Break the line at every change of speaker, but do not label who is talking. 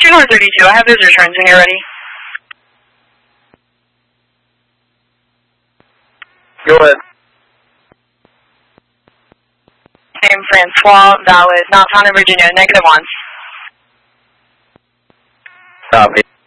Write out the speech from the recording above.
North 32, I have those returns when you're ready.
Go ahead.
Name Francois, valid, not found in Virginia, -1.
Copy.